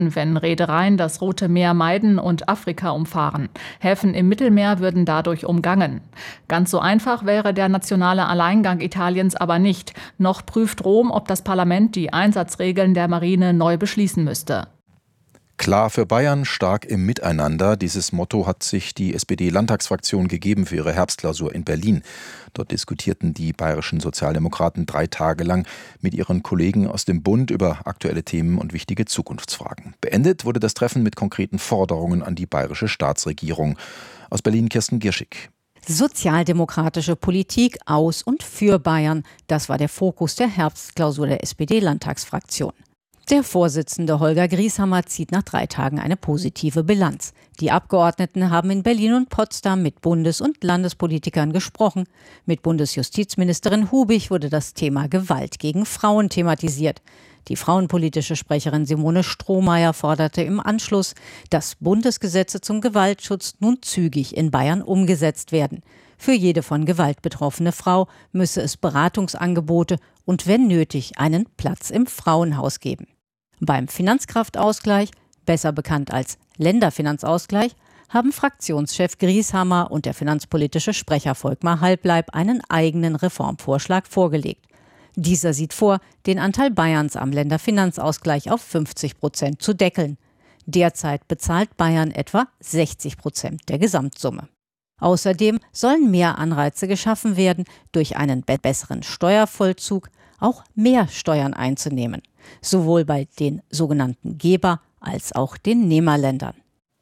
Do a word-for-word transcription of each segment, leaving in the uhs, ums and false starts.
wenn Reedereien das Rote Meer meiden und Afrika umfahren. Häfen im Mittelmeer würden dadurch umgangen. Ganz so einfach wäre der nationale Alleingang Italiens aber nicht. Noch prüft Rom, ob das Parlament die Einsatzregeln der Marine neu beschließen müsste. Klar für Bayern, stark im Miteinander. Dieses Motto hat sich die S P D-Landtagsfraktion gegeben für ihre Herbstklausur in Berlin. Dort diskutierten die bayerischen Sozialdemokraten drei Tage lang mit ihren Kollegen aus dem Bund über aktuelle Themen und wichtige Zukunftsfragen. Beendet wurde das Treffen mit konkreten Forderungen an die bayerische Staatsregierung. Aus Berlin Kirsten Gierschig. Sozialdemokratische Politik aus und für Bayern. Das war der Fokus der Herbstklausur der S P D-Landtagsfraktion. Der Vorsitzende Holger Grieshammer zieht nach drei Tagen eine positive Bilanz. Die Abgeordneten haben in Berlin und Potsdam mit Bundes- und Landespolitikern gesprochen. Mit Bundesjustizministerin Hubig wurde das Thema Gewalt gegen Frauen thematisiert. Die frauenpolitische Sprecherin Simone Strohmeier forderte im Anschluss, dass Bundesgesetze zum Gewaltschutz nun zügig in Bayern umgesetzt werden. Für jede von Gewalt betroffene Frau müsse es Beratungsangebote und wenn nötig einen Platz im Frauenhaus geben. Beim Finanzkraftausgleich, besser bekannt als Länderfinanzausgleich, haben Fraktionschef Grieshammer und der finanzpolitische Sprecher Volkmar Halbleib einen eigenen Reformvorschlag vorgelegt. Dieser sieht vor, den Anteil Bayerns am Länderfinanzausgleich auf fünfzig Prozent zu deckeln. Derzeit bezahlt Bayern etwa sechzig Prozent der Gesamtsumme. Außerdem sollen mehr Anreize geschaffen werden, durch einen be- besseren Steuervollzug auch mehr Steuern einzunehmen, sowohl bei den sogenannten Geber- als auch den Nehmerländern.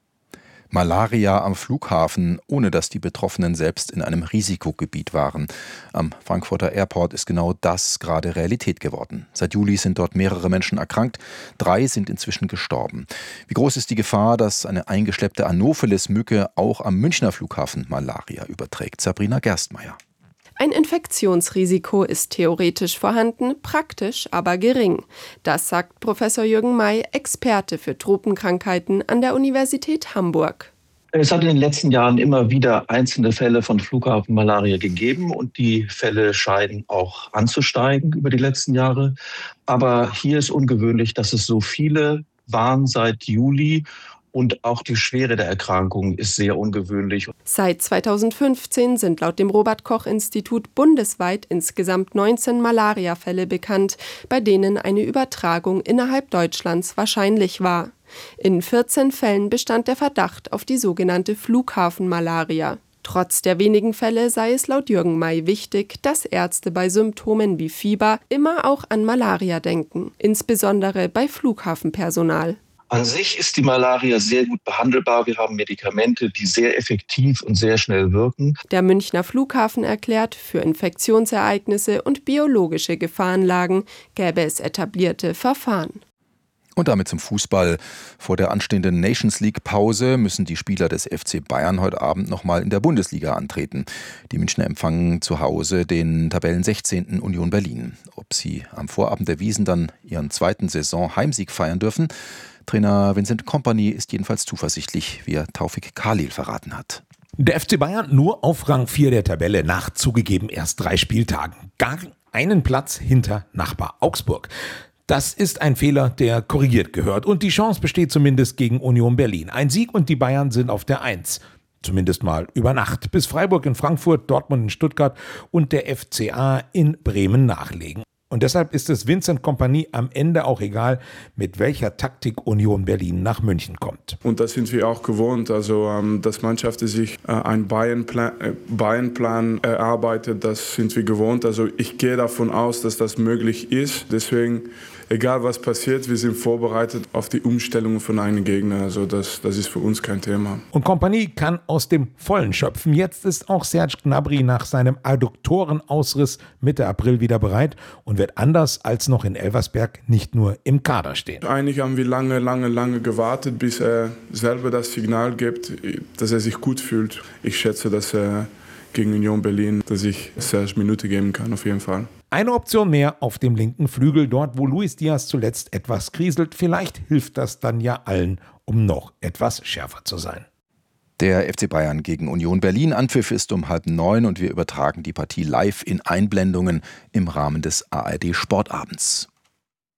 Malaria am Flughafen, ohne dass die Betroffenen selbst in einem Risikogebiet waren. Am Frankfurter Airport ist genau das gerade Realität geworden. Seit Juli sind dort mehrere Menschen erkrankt, drei sind inzwischen gestorben. Wie groß ist die Gefahr, dass eine eingeschleppte Anopheles-Mücke auch am Münchner Flughafen Malaria überträgt? Sabrina Gerstmeier. Ein Infektionsrisiko ist theoretisch vorhanden, praktisch aber gering. Das sagt Professor Jürgen May, Experte für Tropenkrankheiten an der Universität Hamburg. Es hat in den letzten Jahren immer wieder einzelne Fälle von Flughafenmalaria gegeben und die Fälle scheinen auch anzusteigen über die letzten Jahre. Aber hier ist ungewöhnlich, dass es so viele waren seit Juli. Und auch die Schwere der Erkrankung ist sehr ungewöhnlich. Seit zweitausendfünfzehn sind laut dem Robert-Koch-Institut bundesweit insgesamt neunzehn Malariafälle bekannt, bei denen eine Übertragung innerhalb Deutschlands wahrscheinlich war. In vierzehn Fällen bestand der Verdacht auf die sogenannte Flughafenmalaria. Trotz der wenigen Fälle sei es laut Jürgen May wichtig, dass Ärzte bei Symptomen wie Fieber immer auch an Malaria denken, insbesondere bei Flughafenpersonal. An sich ist die Malaria sehr gut behandelbar. Wir haben Medikamente, die sehr effektiv und sehr schnell wirken. Der Münchner Flughafen erklärt, für Infektionsereignisse und biologische Gefahrenlagen gäbe es etablierte Verfahren. Und damit zum Fußball. Vor der anstehenden Nations League-Pause müssen die Spieler des F C Bayern heute Abend nochmal in der Bundesliga antreten. Die Münchner empfangen zu Hause den Tabellensechzehnten Union Berlin. Ob sie am Vorabend der Wiesn dann ihren zweiten Saison-Heimsieg feiern dürfen? Trainer Vincent Kompany ist jedenfalls zuversichtlich, wie er Taufik Khalil verraten hat. Der F C Bayern nur auf Rang vier der Tabelle nach zugegeben erst drei Spieltagen. Gar einen Platz hinter Nachbar Augsburg. Das ist ein Fehler, der korrigiert gehört. Und die Chance besteht zumindest gegen Union Berlin. Ein Sieg und die Bayern sind auf der Eins. Zumindest mal über Nacht. Bis Freiburg in Frankfurt, Dortmund in Stuttgart und der F C A in Bremen nachlegen. Und deshalb ist es Vincent Kompany am Ende auch egal, mit welcher Taktik Union Berlin nach München kommt. Und das sind wir auch gewohnt. Also, ähm, dass Mannschaften sich äh, einen Bayern-Plan, äh, Bayern-Plan erarbeitet, das sind wir gewohnt. Also ich gehe davon aus, dass das möglich ist. Deswegen, egal was passiert, wir sind vorbereitet auf die Umstellung von einem Gegner. Also das, das ist für uns kein Thema. Und Kompany kann aus dem Vollen schöpfen. Jetzt ist auch Serge Gnabry nach seinem Adduktorenausriss Mitte April wieder bereit und wird anders als noch in Elversberg nicht nur im Kader stehen. Eigentlich haben wir lange, lange, lange gewartet, bis er selber das Signal gibt, dass er sich gut fühlt. Ich schätze, dass er gegen Union Berlin, dass ich Serge Minute geben kann, auf jeden Fall. Eine Option mehr auf dem linken Flügel, dort wo Luis Diaz zuletzt etwas kriselt. Vielleicht hilft das dann ja allen, um noch etwas schärfer zu sein. Der F C Bayern gegen Union Berlin. Anpfiff ist um halb neun und wir übertragen die Partie live in Einblendungen im Rahmen des A R D Sportabends.